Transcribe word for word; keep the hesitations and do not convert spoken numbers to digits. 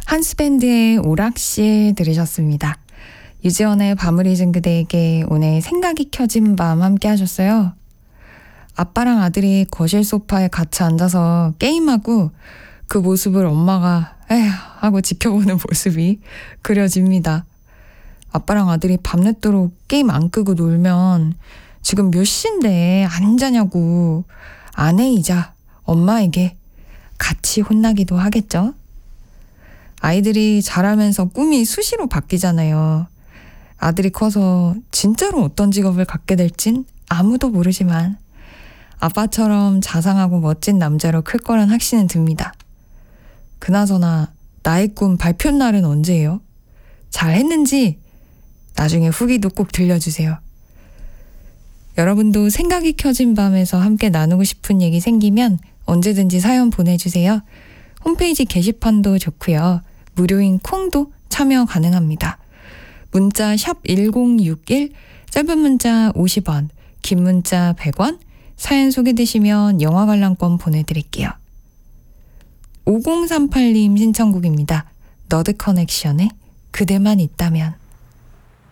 한스밴드의 오락실 들으셨습니다. 유지원의 밤을 잊은 그대에게 오늘 생각이 켜진 밤 함께 하셨어요. 아빠랑 아들이 거실 소파에 같이 앉아서 게임하고 그 모습을 엄마가 에휴 하고 지켜보는 모습이 그려집니다. 아빠랑 아들이 밤늦도록 게임 안 끄고 놀면 지금 몇 시인데 안 자냐고 아내이자 엄마에게 같이 혼나기도 하겠죠. 아이들이 자라면서 꿈이 수시로 바뀌잖아요. 아들이 커서 진짜로 어떤 직업을 갖게 될진 아무도 모르지만 아빠처럼 자상하고 멋진 남자로 클 거란 확신은 듭니다. 그나저나 나의 꿈 발표 날은 언제예요? 잘했는지 나중에 후기도 꼭 들려주세요. 여러분도 생각이 켜진 밤에서 함께 나누고 싶은 얘기 생기면 언제든지 사연 보내주세요. 홈페이지 게시판도 좋고요. 무료인 콩도 참여 가능합니다. 문자 샵 일공육일, 짧은 문자 오십 원, 긴 문자 백 원, 사연 소개되시면 영화 관람권 보내드릴게요. 오공삼팔 님 신청곡입니다. 너드 커넥션의 그대만 있다면.